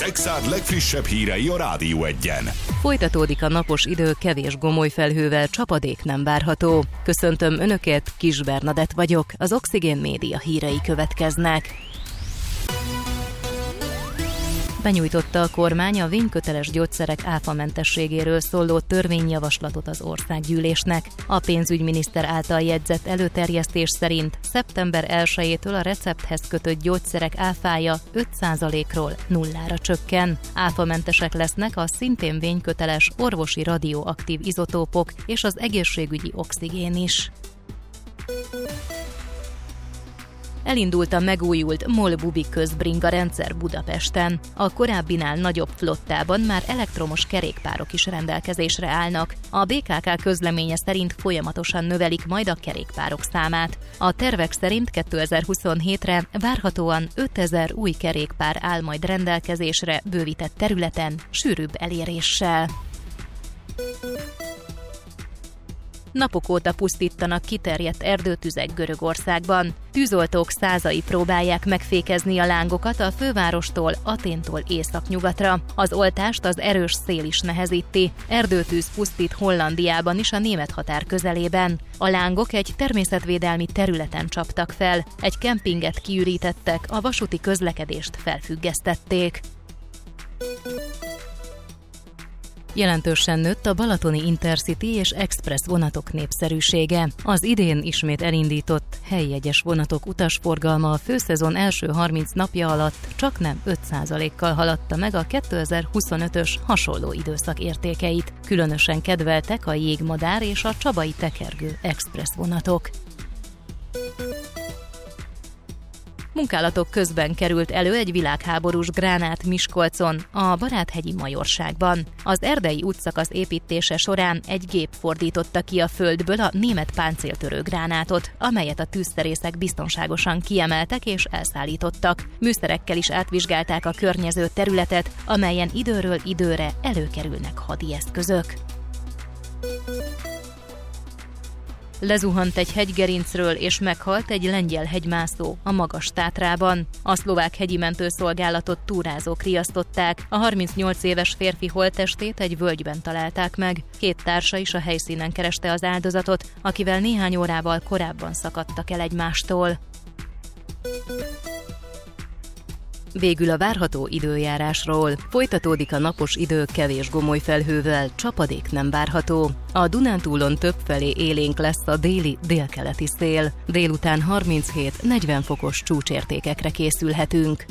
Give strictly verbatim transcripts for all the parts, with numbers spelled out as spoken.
Szexárd legfrissebb hírei a Rádió Egyen. Folytatódik a napos idő, kevés gomolyfelhővel, csapadék nem várható. Köszöntöm Önöket, Kis Bernadett vagyok, az Oxigén Média hírei következnek. Benyújtotta a kormány a vényköteles gyógyszerek áfamentességéről szóló törvényjavaslatot az országgyűlésnek. A pénzügyminiszter által jegyzett előterjesztés szerint szeptember elsejétől a recepthez kötött gyógyszerek áfája öt százalékról nullára csökken. Áfamentesek lesznek a szintén vényköteles orvosi radioaktív izotópok és az egészségügyi oxigén is. Elindult a megújult MOL-Bubi közbringa rendszer Budapesten. A korábbinál nagyobb flottában már elektromos kerékpárok is rendelkezésre állnak. A bé ká ká közleménye szerint folyamatosan növelik majd a kerékpárok számát. A tervek szerint kétezer-huszonhétre várhatóan ötezer új kerékpár áll majd rendelkezésre bővített területen, sűrűbb eléréssel. Napok óta pusztítanak kiterjedt erdőtüzek Görögországban. Tűzoltók százai próbálják megfékezni a lángokat a fővárostól, Athéntól északnyugatra. Az oltást az erős szél is nehezíti. Erdőtűz pusztít Hollandiában is a német határ közelében. A lángok egy természetvédelmi területen csaptak fel. Egy kempinget kiürítettek, a vasúti közlekedést felfüggesztették. Jelentősen nőtt a balatoni Intercity és Express vonatok népszerűsége. Az idén ismét elindított helyjegyes vonatok utasforgalma a főszezon első harminc napja alatt csaknem öt százalékkal haladta meg a kétezer-huszonötös hasonló időszak értékeit. Különösen kedveltek a jégmadár és a csabai tekergő express vonatok. Munkálatok közben került elő egy világháborús gránát Miskolcon, a Baráthegyi Majorságban. Az erdei útszakasz építése során egy gép fordította ki a földből a német páncéltörő gránátot, amelyet a tűzszerészek biztonságosan kiemeltek és elszállítottak. Műszerekkel is átvizsgálták a környező területet, amelyen időről időre előkerülnek hadi eszközök. Lezuhant egy hegygerincről és meghalt egy lengyel hegymászó a Magas-Tátrában. A szlovák hegyi mentőszolgálatot túrázók riasztották. A harmincnyolc éves férfi holttestét egy völgyben találták meg. Két társa is a helyszínen kereste az áldozatot, akivel néhány órával korábban szakadtak el egymástól. Végül a várható időjárásról. Folytatódik a napos idő kevés gomolyfelhővel, csapadék nem várható. A Dunántúlon többfelé élénk lesz a déli délkeleti szél. Délután harminchét-negyven fokos csúcsértékekre készülhetünk.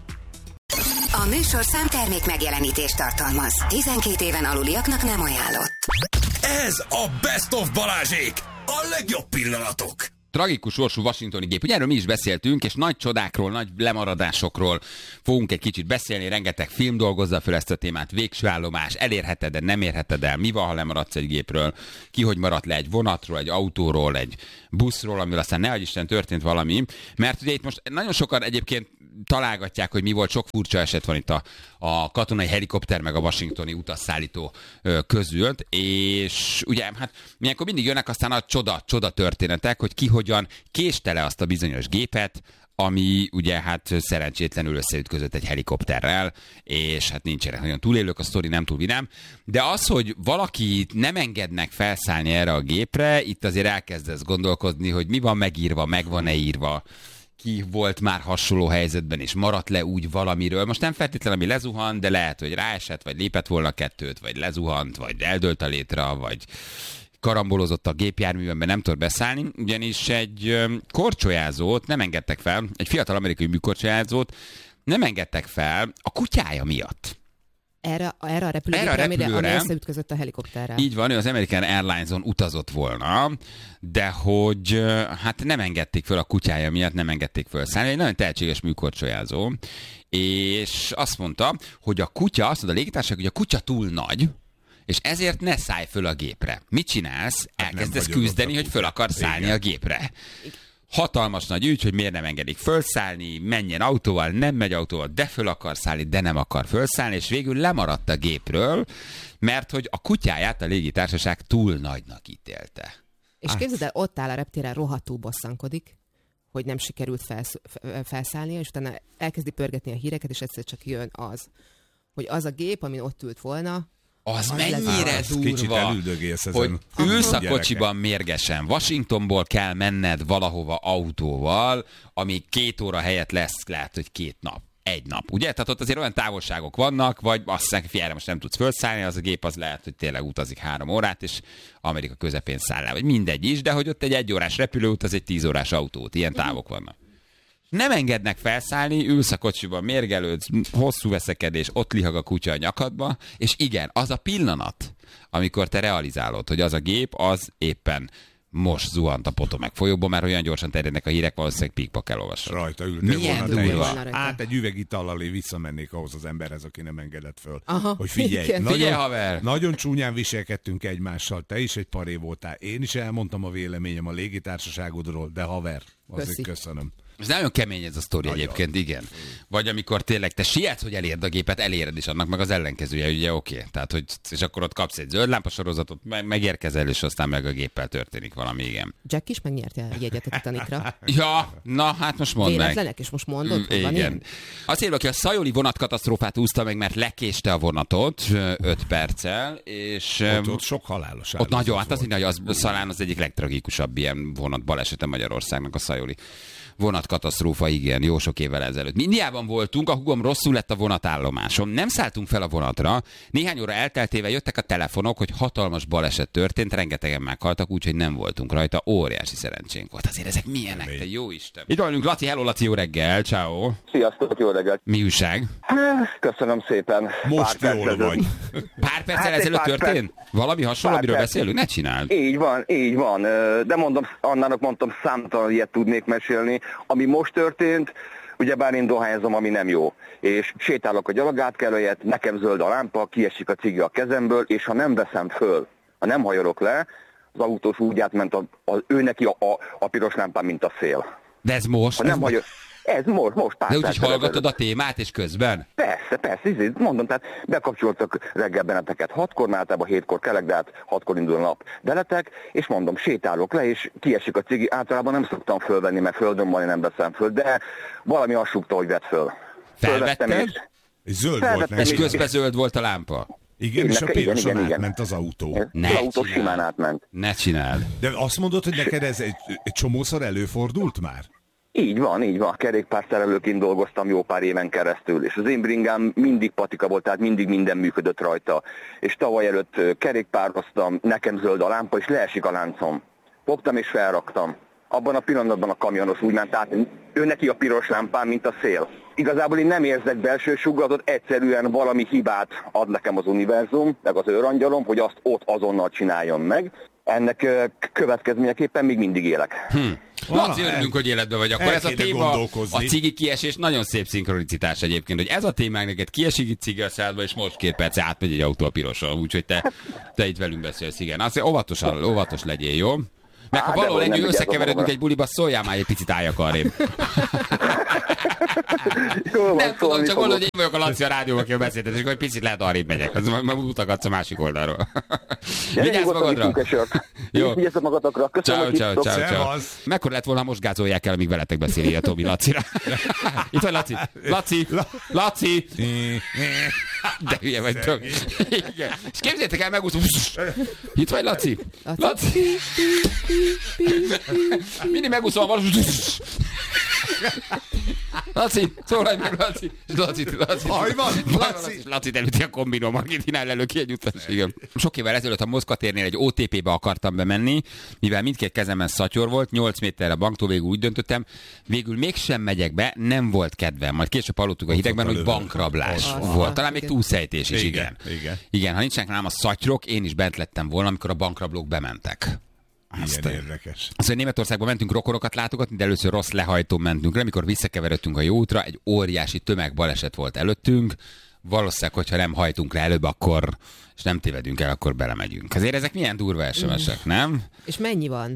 A műsorszám termék megjelenítést tartalmaz. tizenkét éven aluliaknak nem ajánlott. Ez a Best of Balázsék! A legjobb pillanatok! Tragikus sorsú washingtoni gép. Ugye erről mi is beszéltünk, és nagy csodákról, nagy lemaradásokról fogunk egy kicsit beszélni. Rengeteg film dolgozza fel ezt a témát. Végső állomás, elérheted-e, nem érheted el, mi van, ha lemaradsz egy gépről, ki hogy maradt le egy vonatról, egy autóról, egy buszról, amivel aztán nehogy Isten történt valami. Mert ugye itt most nagyon sokan egyébként találgatják, hogy mi volt, sok furcsa eset van itt a, a katonai helikopter meg a washingtoni utasszállító között, és ugye hát ilyenkor mindig jönnek aztán a csoda, csoda történetek, hogy ki hogyan késte le azt a bizonyos gépet, ami ugye hát szerencsétlenül összeütközött egy helikopterrel, és hát nincsenek nagyon túlélők, a sztori nem túl vidám, de az, hogy valaki nem engednek felszállni erre a gépre, itt azért elkezdesz gondolkodni, hogy mi van megírva, meg van-e írva, ki volt már hasonló helyzetben, és maradt le úgy valamiről. Most nem feltétlenül, ami lezuhant, de lehet, hogy ráesett, vagy lépett volna kettőt, vagy lezuhant, vagy eldőlt a létre, vagy karambolozott a gépjárművemben, nem tud beszállni, ugyanis egy korcsolyázót nem engedtek fel, egy fiatal amerikai műkorcsolyázót nem engedtek fel a kutyája miatt. Erre, erre a repülőgépre, erre a repülőre, amire összeütközött a helikopterrel. Így van, ő az American Airlines-on utazott volna, de hogy hát nem engedték föl a kutyája miatt, nem engedték föl szállni. Egy nagyon tehetséges műkorcsolyázó, és azt mondta, hogy a kutya, azt mondta a légitársaság, hogy a kutya túl nagy, és ezért ne szállj föl a gépre. Mit csinálsz? Elkezdesz küzdeni, hogy föl akarsz szállni a gépre. Hatalmas nagy ügy, hogy miért nem engedik fölszállni, menjen autóval, nem megy autóval, de föl akar szállni, de nem akar fölszállni, és végül lemaradt a gépről, mert hogy a kutyáját a légitársaság túl nagynak ítélte. És képzeld el, ott áll a reptéren, rohadtul bosszankodik, hogy nem sikerült felsz- felszállnia, és utána elkezdi pörgetni a híreket, és egyszer csak jön az, hogy az a gép, amin ott ült volna, Az, Az mennyire lesz- durva, Kicsit elüldögélsz ezen. hogy ülsz a Gyerekek. kocsiban mérgesen. Washingtonból kell menned valahova autóval, ami két óra helyett lesz, lehet, hogy két nap. Egy nap, ugye? Tehát ott azért olyan távolságok vannak, vagy azt mondják, hogy erre most nem tudsz felszállni, az a gép az lehet, hogy tényleg utazik három órát, és Amerika közepén száll el, vagy mindegy is, de hogy ott egy egyórás repülőút, az egy tíz órás autót, ilyen távok vannak. Nem engednek felszállni, ülsz a kocsiban, mérgelődsz, hosszú veszekedés, ott lihag a kutya a nyakadba, és igen, az a pillanat, amikor te realizálod, hogy az a gép, az éppen most zuhant a Potomac folyóba, mert olyan gyorsan terjednek a hírek, valószínűleg pikpak elolvasod. Rajta ültél Milyen volna durva. te is. Hát egy üvegitallal én visszamennék ahhoz az emberhez, aki nem engedett föl. Aha, Hogy figyelj, igen. nagyon, Figyelj, haver! nagyon csúnyán viselkedtünk egymással, te is egy paré voltál, én is elmondtam a véleményem a légitársaságodról, de haver, azért Köszi. köszönöm. Ez nagyon kemény ez a sztori Nagyon. egyébként, igen. Vagy amikor tényleg te sietsz, hogy elérd a gépet, eléred is, annak meg az ellenkezője, ugye oké. Okay. Tehát, hogy és akkor ott kapsz egy zöld lámpasorozatot, meg, megérkezel, és aztán meg a géppel történik valami, igen. Jack is megnyerte a jegyet a Titanicra. Ja, na hát most mondd meg. Véletlenek, és most mondod, hogy van Igen. ilyen? Azt írva, hogy a szajoli vonatkatasztrófát úszta meg, mert lekéste a vonatot öt perccel, és Ott, ott sok halálos ott áldozat nagyon, hát az, volt. így, az talán az egyik legtragikusabb ilyen vonat balesete Magyarországnak, a szajoli vonatkatasztrófa, igen, jó sok évvel ezelőtt. Mi Indiában voltunk, a hugom rosszul lett a vonatállomáson. Nem szálltunk fel a vonatra, néhány óra elteltével jöttek a telefonok, hogy hatalmas baleset történt, rengetegen meghaltak, úgyhogy nem voltunk rajta, óriási szerencsénk volt. Azért ezek milyenek, te jó Isten. Itt vagyunk, Laci, hello Laci, jó reggel, ciao. Sziasztok, jó reggelt! Mi újság? Köszönöm szépen. Most Pár jól perc vagy. Pár perccel Hát egy ezelőtt pár történt? Valami hasonló, Pár amiről perc. beszélünk? Ne csináld. Így van, így van. De mondom, Annának mondtam, számtalan ilyet tudnék mesélni. Ami most történt, ugyebár én dohányzom, ami nem jó. És sétálok a gyalogátkelőjét, nekem zöld a lámpa, kiesik a cigi a kezemből, és ha nem veszem föl, ha nem hajolok le, az autós úgy átment a, a, ő neki a, a, a piros lámpán, mint a szél. De ez most? Ha Ez nem most... hajol... Ez most, most pár De úgy, hogy perccel hallgatod ezelőtt. a témát, és közben? Persze, persze, így mondom, tehát bekapcsoltak reggel benneteket hatkor, mert általában hétkor kelek, de hát hatkor indul a nap beletek, és mondom, sétálok le, és kiesik a cigi, általában nem szoktam fölvenni, mert földön van, én nem veszem föl, de valami azt súgta, hogy vett föl. Fölvettem, Felvetted? és És zöld volt Felvettem neki. És közben zöld volt a lámpa? Igen, és a Igen, piroson igen, igen. átment az autó. Ne az autó csináld. simán átment. Ne csináld. De azt mondod, hogy neked ez egy, egy csomószor előfordult már? Így van, így van. Kerékpárszerelőként dolgoztam jó pár éven keresztül, és az én bringám mindig patika volt, tehát mindig minden működött rajta. És tavaly előtt ö, kerékpároztam, nekem zöld a lámpa, és leesik a láncom. Fogtam és felraktam. Abban a pillanatban a kamionos úgy ment át, ő neki a piros lámpán, mint a szél. Igazából én nem érzek belső sugllatot, egyszerűen valami hibát ad nekem az univerzum, meg az őrangyalom, hogy azt ott azonnal csináljam meg. Ennek ö, következményeképpen még mindig élek. Hm. Vala, Laci, el- örülünk, hogy életben vagy. Akkor el ez a kéne téma, gondolkozni. a cigi kiesés, nagyon szép szinkronicitás egyébként, hogy ez a témánk neked kiesik itt cigi a szádba, és most két perc átmegy egy autó a piroson, úgyhogy te, te itt velünk beszélsz, igen. Azért óvatosan, óvatos legyél, jó? Meg ha Á, de valahol hogy nem együtt vigyázom összekeveredünk magamra. egy buliba, szóljál már egy picit álljak arrébb. Jól van, Nem tudom, szólni csak fogok. mondod, hogy én vagyok a Laci a rádióban, aki beszéltet, és akkor egy picit lehet arrébb megyek. Az majd mutatsz a másik oldalról. Ja, Vigyázz nyugodtan magadra! iszunk egy sört. Jó. Vigyázzatok magatokra. Köszönöm, Ciao, hogy ciao, hívtok. ciao, ciao. Szevasz. Mekkora lett volna, ha most gázolják el, amíg veletek beszél, a Tomi Lacira. Itt vagy Laci. Laci. Laci. De hülye vagy, Tomi. Igen. És képzeljétek el, megúszom. Itt vagy Laci. Laci. Mindig megúszom a valós. Laci, szólalj meg, Laci. Laci, Laci. Haj van, Laci. Laci elüti a kombinó marketinál elő ki egy utas. Igen. Sok évvel ezelőtt a Moszkva térnél egy o té pé-be akartam bemenni, mivel mindkét kezemen szatyor volt, nyolc méterre a banktól, végül úgy döntöttem, végül mégsem megyek be, nem volt kedvem. Majd később hallottuk a hidegben, ott a hogy lövő. bankrablás Az. volt. Talán még Igen. túlszejtés is, igen. Igen, igen. Igen, ha nincsenek nálam a szatyrok, én is bent lettem volna, amikor a bankrablók bementek. Ilyen Aztán- érdekes. Az, hogy Németországban mentünk rokorokat látogatni, de először rossz lehajtón mentünk le, amikor visszakeveredtünk a jó útra, egy óriási tömegbaleset volt előttünk. Valószínűleg, hogyha nem hajtunk le előbb, akkor, és nem tévedünk el, akkor belemegyünk. Azért ezek milyen durva es em es-ek, nem? És mennyi van?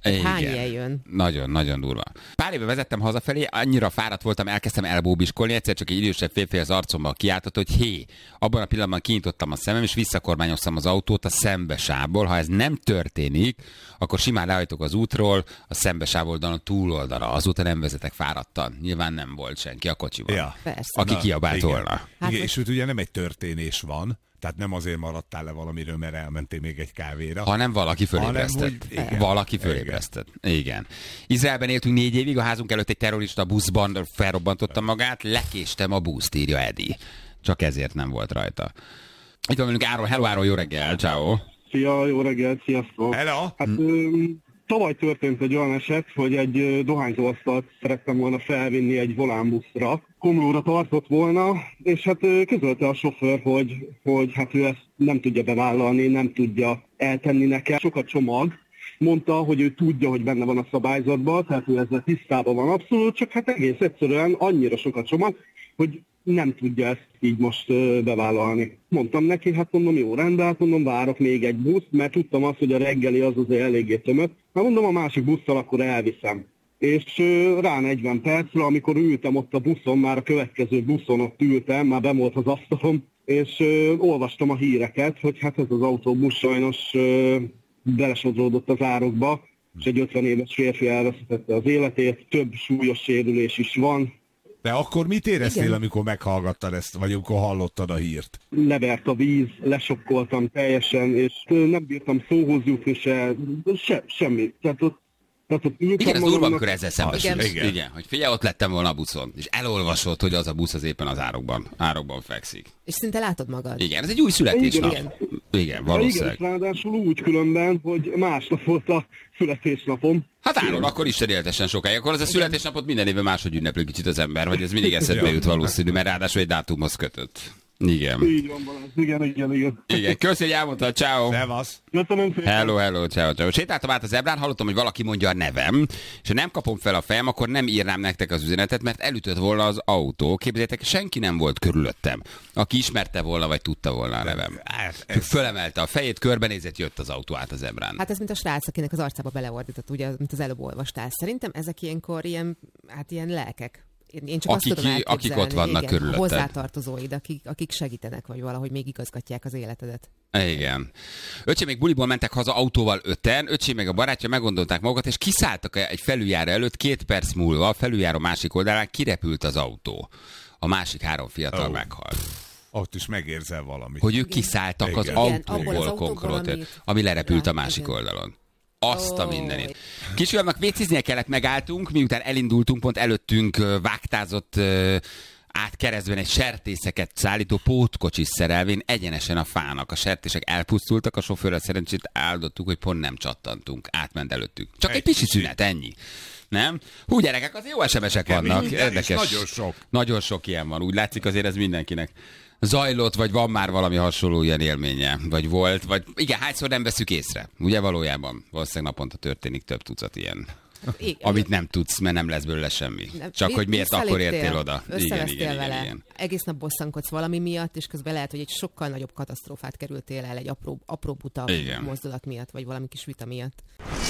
Hány ilyen jön? Nagyon, nagyon durva. Pár éve vezettem hazafelé, annyira fáradt voltam, elkezdtem elbóbiskolni, egyszer csak egy idősebb férfi az arcomba kiáltott, hogy hé, abban a pillanatban kinyitottam a szemem, és visszakormányoztam az autót a szembesávból. Ha ez nem történik, akkor simán lehajtok az útról, a szembesáv oldalon a túloldalra. Azóta nem vezetek fáradtan. Nyilván nem volt senki a kocsiban, Ja. Persze. aki Na, kiabált igen. volna. Hát Igen, most- és ugye nem egy történés van, tehát nem azért maradtál le valamiről, mert elmentél még egy kávéra. Hanem valaki fölébresztett. Hanem, hogy igen. Valaki fölébresztett. Igen. igen. Izraelben éltünk négy évig, a házunk előtt egy terrorista buszban felrobbantotta magát, lekéstem a buszt, írja Edi. Csak ezért nem volt rajta. Itt van velünk Áron, hello Áron, jó reggel, ciao. Szia, jó reggelt, sziasztok! Hello! Hát ö, tavaly történt egy olyan eset, hogy egy ö, dohányzóasztalt szerettem volna felvinni egy volánbuszra. Komlóra tartott volna, és hát ö, közölte a sofőr, hogy, hogy hát ő ezt nem tudja bevállalni, nem tudja eltenni nekem. Sok a csomag. Mondta, hogy ő tudja, hogy benne van a szabályzatban, tehát ő ezzel tisztában van abszolút, csak hát egész egyszerűen annyira sok a csomag, hogy nem tudja ezt így most ö, bevállalni. Mondtam neki, hát mondom, jó, rendben, hát mondom, várok még egy buszt, mert tudtam azt, hogy a reggeli az azért eléggé tömött. Hát mondom, a másik busszal akkor elviszem. És ö, rá negyven percre, amikor ültem ott a buszon, már a következő buszon ott ültem, már benn volt az asztalom, és ö, olvastam a híreket, hogy hát ez az autóbusz sajnos ö, belesodródott az árokba, és egy ötven éves férfi elveszítette az életét, több súlyos sérülés is van. De akkor mit éreztél, Igen. amikor meghallgattad ezt, vagy amikor hallottad a hírt? Levert a víz, lesokkoltam teljesen, és nem bírtam szóhoz jutni se, se semmi. Tehát ott, tehát ott ültem Igen, ez durva, magamnak- amikor ezzel szembesülsz. Igen. Igen. Igen, hogy figyelj, ott lettem volna a buszon, és elolvasod, hogy az a busz az éppen az árokban, árokban fekszik. És szinte látod magad. Igen, ez egy új születésnap. Igen. Igen, Igen Ja, valószínűleg. igen, ráadásul úgy különben, hogy másnap volt a születésnapom. Hát Áron, akkor is éltesen sokáig. Akkor az a születésnapot minden évben máshogy ünnepli kicsit az ember, hogy ez mindig eszedbe jut valószínű, mert ráadásul egy dátumhoz kötött. Igen. Így van, Balázs. Igen, igen, igen. Igen, köszi, hogy elmondtad, ciao. Szevasz! Köszönöm szépen. Hello, hello, ciao, ciao. Sétáltam át az zebrán, hallottam, hogy valaki mondja a nevem, és ha nem kapom fel a fejem, akkor nem írnám nektek az üzenetet, mert elütött volna az autó. Képzeljétek, senki nem volt körülöttem, aki ismerte volna, vagy tudta volna a nevem. Hát, Ez... Fölemelte a fejét, körbenézett, jött az autó át a zebrán. Hát ez mint a srác, akinek az arcába beleordított, ugye, mint az előbb olvastál. Szerintem ezek ilyenkor ilyen, hát ilyen lelkek. Én, én csak Akik- azt tudom akik elképzelni, ott vannak igen, körülötted. hozzátartozóid, akik, akik segítenek, vagy valahogy még igazgatják az életedet. Igen. Öcsém még buliból mentek haza autóval öten, öcsém meg a barátja meggondolták magukat, és kiszálltak egy felüljáró előtt, két perc múlva a felüljáró másik oldalán kirepült az autó. A másik három fiatal Ó. meghalt. Ott is megérzel valamit. Hogy ők kiszálltak az Igen. Igen, abból az autóból autóból, konkrétan, amit- ami lerepült a Ja, másik igen. oldalon. Azt a Ó. mindenit. Kisfiamnak vécéznie kellett, megálltunk, miután elindultunk, pont előttünk ö, vágtázott ö, át keresztben egy sertészeket szállító pótkocsis szerelvén egyenesen a fának. A sertések elpusztultak, a sofőrrel szerencsét áldottuk, hogy pont nem csattantunk. Átment előttünk. Csak egy, Egy pici kicsit. szünet, ennyi. Nem? Hú, gyerekek, azért jó es em esek Kemény, vannak. igen, Érdekes. és nagyon sok. Nagyon sok ilyen van. Úgy látszik, azért ez mindenkinek zajlott, vagy van már valami hasonló ilyen élménye, vagy volt, vagy igen, hányszor nem veszük észre. Ugye valójában valószínűleg naponta történik több tucat ilyen. Igen. Amit nem tudsz, mert nem lesz belőle semmi. Nem, Csak vi- hogy miért akkor visszaléptél, értél oda. Igen, összevesztél igen, vele. igen, igen. Egész nap bosszankodsz valami miatt, és közben lehet, hogy egy sokkal nagyobb katasztrófát kerültél el egy apró, apró buta Igen. mozdulat miatt, vagy valami kis vita miatt.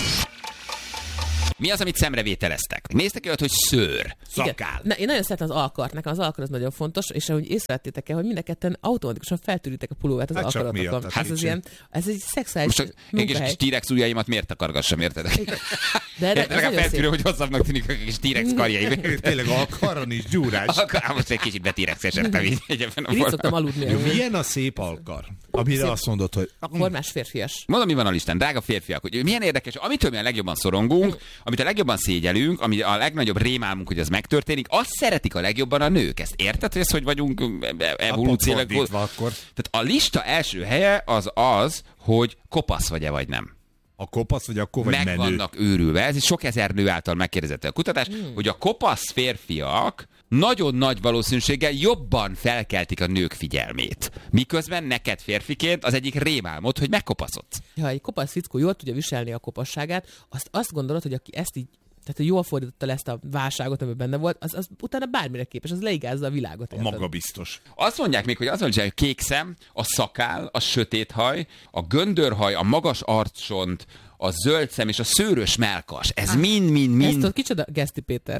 Mi az, amit szemrevételeztek? Néztek olyat, hogy szőr, szakál. Na, én nagyon szeretem az alkart, nekem az alkar az nagyon fontos, és ahogy észrevettétek el, hogy mind a ketten automatikusan feltűritek a pulóvát az Hát csak alkaratokon. miatt, Ez, az ilyen, ez egy szexuális Most csak én kis munkahely. T-rex ujjaimat miért takargassam, érted? De ez, Érted, ez a nagyon feltűrő, szép. hogy hosszabbnak tűnik a kis T-rex karjaim. Tényleg a karon is gyúrás. Akkor most egy kicsit be-T-rex-esettem így egyébként a Én így szoktam forgalom. aludni. Jó, amúgy. milyen a szép alkar, amire Szép. azt mondod, hogy Akkor más férfias. Mondom, mi van a listán, drága férfiak, hogy milyen érdekes, amitől mi a legjobban szorongunk, amit a legjobban szégyelünk, ami a legnagyobb rémálmunk, hogy az megtörténik, azt szeretik a legjobban a nők. Ezt érted, hogy ez hogy vagyunk evolúciólag? fordítva akkor. Tehát a lista első helye az az, hogy kopasz vagy-e vagy nem. a kopasz, vagy akkor vagy Meg menő. vannak őrülve. Ez egy sok ezer nő által megkérdezett a kutatás, hmm. hogy a kopasz férfiak nagyon nagy valószínűséggel jobban felkeltik a nők figyelmét. Miközben neked férfiként az egyik rémálmod, hogy megkopaszodsz. Ha egy kopasz fickó jól tudja viselni a kopasságát, azt, azt gondolod, hogy aki ezt így, tehát hogy jól fordította le ezt a válságot, ami benne volt, az, az utána bármire képes, az leigázza a világot. Érted? Magabiztos. Azt mondják még, hogy az van, hogy a kék szem, a szakál, a sötét haj, a göndörhaj, a magas arccsont, a zöld szem és a szőrös mellkas. Ez mind-mind-mind... Ezt tudod, kicsoda? Geszti Péter.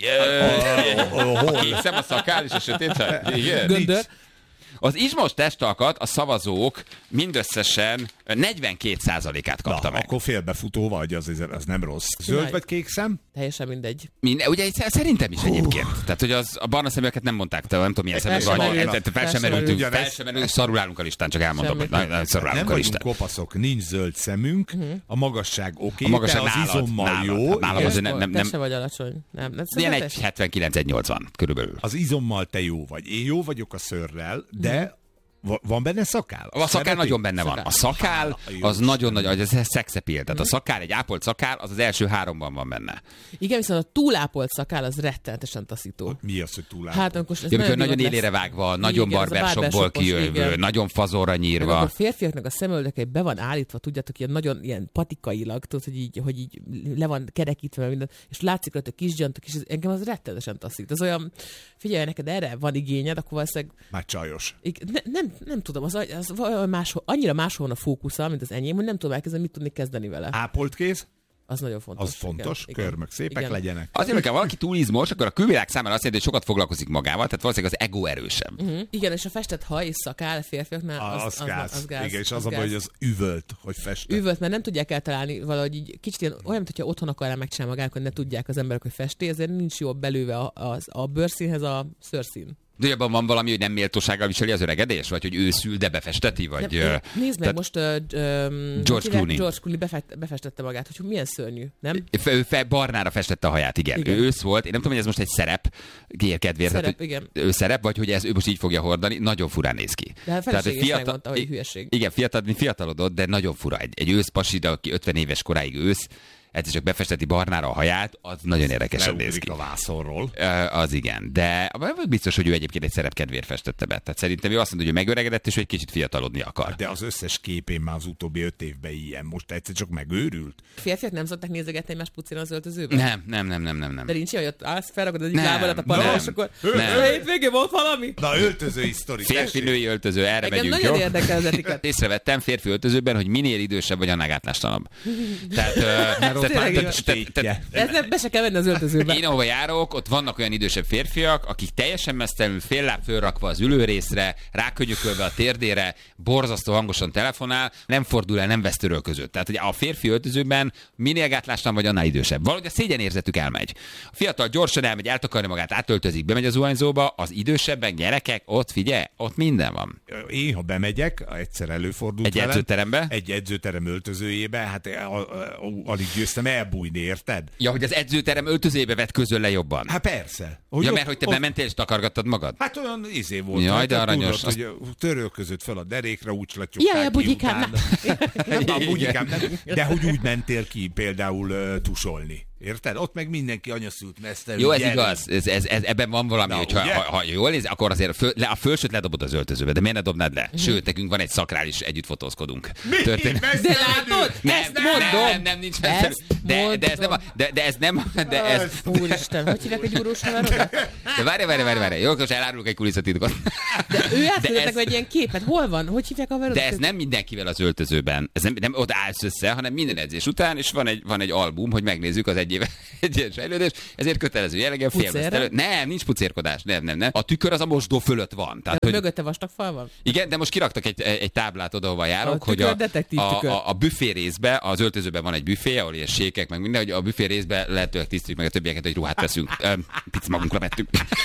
Kék szem, a szakál és a sötét szem. Igen. Göndör. Az izmos testalkat a szavazók mindösszesen negyvenkét százalékát kapta Na, meg. akkor félbefutó vagy, az, az nem rossz. Zöld Király. vagy kék szem? Teljesen mindegy. Minden, ugye szerintem is egyébként. Tehát, hogy az, a barna szeműeket nem mondták, te nem tudom, milyen szemek Fel sem vagy. merült. Tehát fel sem Fel sem merültünk, merült. fel sem merülünk, szarul állunk a listán, csak elmondom, hogy Semmi. na- na- szarul Nem állunk a vagyunk listán. kopaszok, nincs zöld szemünk, a magasság oké, A magasság de az nálad, izommal nálad. jó. Nálam igen. azért nem- nem- Te nem- se vagy alacsony. Nem, nem Ilyen szóval egy te- hetvenkilenc egy nyolcvan körülbelül. Az izommal te jó vagy. Én jó vagyok a szőrrel, de va- van benne szakál? A szakál Szereti? nagyon benne van. A szakál az nagyon nagy, az szexepil. Tehát a szakál, egy ápolt szakál, az az első háromban van benne. Igen, viszont a túlápolt szakál az rettenetesen taszító. Mi az, hogy túlál? Hát amikor ez Ja, amikor nagyon divat lesz. élére vágva, nagyon Igen, az a barbershopból barbershopos, kijövő, igen. nagyon fazonra Meg nyírva. akkor a férfiaknak a szemöldökei be van állítva, tudjátok, ilyen nagyon ilyen patikailag, tudod, hogy így, hogy így le van kerekítve minden, és látszik rajta kisgyantok, és ez, engem az rettenetesen taszít. Ez olyan, figyelj, neked erre van igényed, akkor valószínűleg Már csajos. ig- ne, nem, nem tudom, az, az valami máshol, annyira máshol a fókusza, mint az enyém, hogy nem tudom elkezdeni, mit tudni kezdeni vele. Ápolt kéz, Az nagyon fontos. az fontos, igen, körmök szépek igen. legyenek. Azért, hogyha valaki túl izmos, akkor a külvilág számára azt jelenti, hogy sokat foglalkozik magával, tehát valószínűleg az ego erősebb. Uh-huh. Igen, és a festett haj és szakál a férfiaknál, az, Az, az, az, gáz. az gáz. Igen, és az, az a baj, gáz. hogy az üvölt, hogy festett. Üvölt, mert nem tudják eltalálni valahogy így kicsit ilyen, olyan, mintha otthon akarná megcsinálni magának, hogy ne tudják az emberek, hogy festi, ezért nincs jól belőve a, a, a bőrszínhez a szőrszín. De abban van valami, hogy nem méltósággal viseli az öregedés? Vagy hogy őszül, de befesteti? Vagy, Nem, ö, nézd meg, tehát most uh, um, George Clooney. George Clooney befest, befestette magát, hogy milyen szörnyű, nem? Fe, ő fe, barnára festette a haját, igen. Igen. Ő ősz volt, én nem tudom, hogy ez most egy szerep, kérkedvér. Szerep, tehát, hogy igen. Ő szerep, vagy hogy ez ő most így fogja hordani, nagyon furán néz ki. De a Tehát, felesége is megmondta, hogy hülyeség. Igen, fiatal, mint fiatalodott, de nagyon fura. Egy, egy őszpasi, de aki ötven éves koráig ősz, egyszer csak befesteti barnára a haját, az nagyon érdekesen néz Leugrik ki. a vászonról. Ö, Az igen, de biztos, hogy ő egyébként egy szerepkedvéért festette be. Tehát szerintem ő azt mondja, hogy ő megöregedett, és ő egy kicsit fiatalodni akar. De az összes képén már az utóbbi öt évben ilyen. Most egyszer csak megőrült. Férfiak nem szokták nézegetni egymás pucén az öltözőben? Nem, nem, nem, nem, nem, nem. De nincs olyan, hogy ott állsz, felragod az egyik Nem, lábadat a panel, nem, és akkor nem. hétvégén volt valami? Na, öltözői sztori. Férfi-női öltöző, erre Engem megyünk, nagyon jó? érdekel az etiket. Észrevettem férfi öltözőben, hogy minél idősebb vagy, annál gátlástalanabb. Tehát, ö, Mert ott tehát- tényleg tehát- igaz. tehát- tehát- De ez nem, be se kell venni az öltözőbe. Én ahova járok, ott vannak olyan idősebb férfiak, akik teljesen mesztelenül fél láb fölrakva az ülőrészre, rákönyökölve a térdére, borzasztó hangosan telefonál, nem fordul el, nem vesz törölközőt. Tehát hogy a férfi öltözőben minél gátlástan vagy, annál idősebb. Valahogy a szégyenérzetük elmegy. A fiatal gyorsan elmegy, eltakarja magát, átöltözik, bemegy az zuhanyzóba, az idősebbek, gyerekek, ott figyelj, ott minden van. Én, ha bemegyek, egyszer előfordult Egy velem, edzőterembe? Egy edzőterem öltözőjébe, hát a- a- a- alig győztem elbújni, érted? Ja, hogy az edzőterem öltözébe vett közöl le jobban. Hát persze. Ja, ott- mert hogy te ott- bementél és takargattad magad? Hát olyan izé volt. Jaj, hát, de tudod, aranyos. hogy törölközött fel a derékre, úgy slatyogták Jaj, a ki bugyikám, utána. Nem, a bugyikám Igen. nem. De hogy úgy mentél ki például uh, tusolni. Érted? Ott meg mindenki anyaszült mesztelenül. Jó, ez gyerünk. igaz, ez, ez, ez, ebben van valami, Na, hogyha ugye? ha, ha jól néz, akkor azért a, föl, le, a fölsőt ledobod az öltözőbe, de miért ne dobnád le? Mhm. Sőt, nekünk van egy szakrális, együtt fotózkodunk. Mi? Történet- De látod? Nem, Ezt nem, mondom. nem, nem, nincs Ezt messze. De, de, ez nem, a- de, de ez nem, de ez... Úristen, hogy hívják egy gyúrós haverodat? De várj, várj, várj, várj. Jó, most elárulok egy kulisszatitkot. De ő átküldött ez- meg egy ilyen képet. Hol van? Hogy hívják a haverodat? De ez nem mindenkivel az öltözőben. Ez nem, nem ott állsz össze, hanem minden edzés után, és van egy, van egy album, hogy megnézzük az egy éve egy éves fejlődés, ezért kötelező jelleggel Pucérre? félmeztelő. Nem, nincs pucérkodás, nem, nem, nem. A tükör az a mosdó fölött van. Tehát, De hogy, mögötte vastag fal van? igen, de most kiraktak egy, egy táblát oda, ahova járok, A hogy tükör a, detektív a, tükör. a, a büfé részbe, az öltözőben van egy büfé, ahol ilyen sékek, meg minden, hogy a büfé részbe lehetőleg tisztítjuk meg a többieket, hogy ruhát veszünk. Öm, Pic magunkra vettük.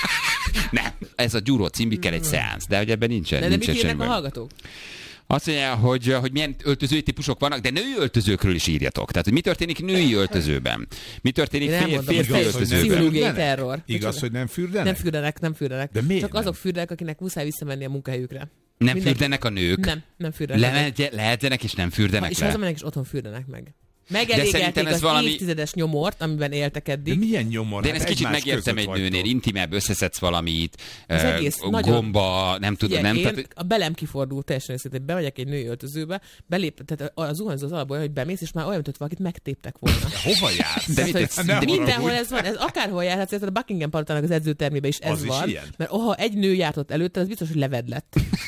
Nem, ez a gyúró címbikkel egy szeánsz, de hogy ebben nincsen. De, de nincsen mit írnak a semmi baj. hallgatók? Azt mondja, hogy, hogy milyen öltözői típusok vannak, de női öltözőkről is írjatok. Tehát, hogy mi történik női öltözőben? Mi történik Én nem fér, mondom, férfi hogy öltözőben? pszichológiai Fürdenek? terror. Igaz, Micsoda? hogy nem fürdenek? Nem fürdenek, nem fürdenek. De miért Csak nem? azok fürdenek, akinek muszáj visszamenni a munkahelyükre. Nem Mindenki- fürdenek a nők? Nem, nem fürdenek. Le, lehetzenek és nem fürdenek És le? hazamennek, és otthon fürdenek meg. szerintem Megelégelték ez az valami- évtizedes nyomort, amiben éltek De eddig. milyen nyomor? De én Hát ezt kicsit egymás megértem között egy nőnél, vagytok. intimebb, összeszedsz valamit, Az ö, egész nagyon- gomba, nem tudom, Figyelj, nem? én, Tehát, a belem kifordult teljesen őszintén, hogy bemegyek egy női öltözőbe, belép, tehát a zuhanyzó az alapból, hogy bemész, és már olyan, mint hogy valakit megtéptek volna. Hova jársz? De mit Tehát, tesz? hogy Ne mindenhol haragudj. ez van, ez akárhol járhatsz, érted, a Buckingham palotának az edzőtermében is ez Az is van. ilyen? Mert ha egy nő járt ott előtte, az biztos, hogy leved lett.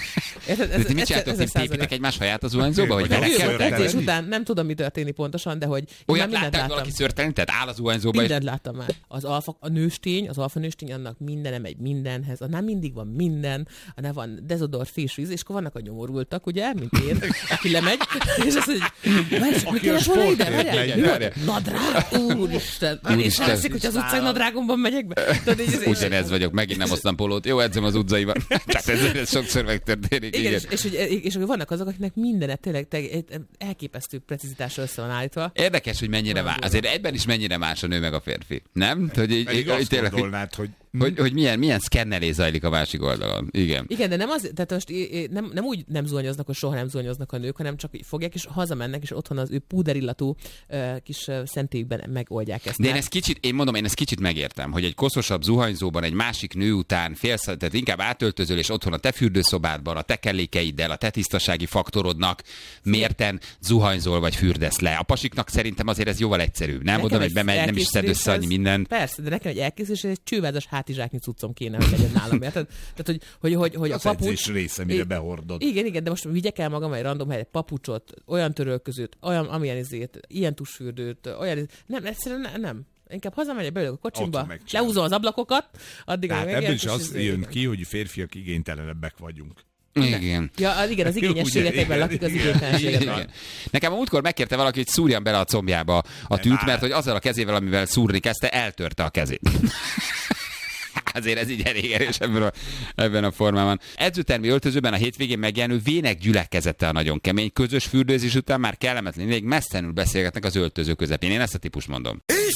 Ez, ez, de mit csináltok, építek egymás haját az zuhanyzóba, vagy verekedtek? Edzés után nem tudom, mi történik pontosan, de hogy olyat látták valaki szörtelen, tehát áll a zuhanyzóba. Mindent láttam már. Az alfa, a nőstény, az alfa nőstény, annak mindenem egy mindenhez, annál mindig van minden, annál van dezodor, fésvíz, és akkor vannak a nyomorultak, ugye, mint én, aki lemegy, és azt mondja, aki a sportért nadrág, úristen, és látszik, hogy az utcán nadrágomban megyek be. Ugyanez vagyok, megint nem hoztam polót, jó, edzem az utcaiban. Tehát ez, ez sokszor megtörténik. Igen, igen. És, és, és, és vannak azok, akiknek mindenet tényleg elképesztő precizitásra össze van állítva. Érdekes, hogy mennyire más. Azért egyben is mennyire más a nő meg a férfi. Nem? Hogy, így, így, azt tényleg, gondolnád, hogy... Hogy, hogy milyen, milyen szkennelés zajlik a másik oldalon. Igen. Igen, de nem az, tehát most nem, nem úgy nem zuhanyoznak, hogy soha nem zuhanyoznak a nők, hanem csak fogják, és hazamennek, és otthon az ő púderillatú uh, kis uh, szentélyükben megoldják ezt. De én ezt kicsit, én mondom, én ezt kicsit megértem, hogy egy koszosabb zuhanyzóban egy másik nő után félsz, tehát inkább átöltözöl, és otthon a te fürdőszobádban, a te kellékeiddel, a te tisztasági faktorodnak mérten zuhanyzol vagy fürdesz le. A pasiknak szerintem azért ez jóval egyszerűbb. Nem oda, hogy bemegy, nem is szed össze annyi minden. Persze, de nekem egy elkészülés, egy csővázas hátizsáknyi cuccom kéne, hogy legyen nálam. Tehát, tehát hogy, hogy, hogy, hogy a papucs... része, mire behordod. Igen, igen, de most vigyek el magam egy random helyre, papucsot, olyan törölközőt, olyan amilyen izét, ilyen tusfürdőt, olyan izét. Nem, egyszerűen ne, nem. Inkább hazamegyek, beülök a kocsimba, leúzom az ablakokat, addig hát ebből is az jön ki, hogy férfiak igénytelenebbek vagyunk. Igen. Ja, igen, az igényességekben lakik az igénytelenségekben. Nekem a múltkor megkérte valaki, hogy szúrjam bele a combjába a tűt, mert hogy azzal a kezével, amivel szúrni kezdte, eltörte a kezét. Azért ez így elég erős ebben a, ebben a formában. Edzőtermi öltözőben a hétvégén megjelenő vének gyülekezete a nagyon kemény. Közös fürdőzés után már kellemetlen, még messzenül beszélgetnek az öltöző közepén. Én ezt a típus mondom. És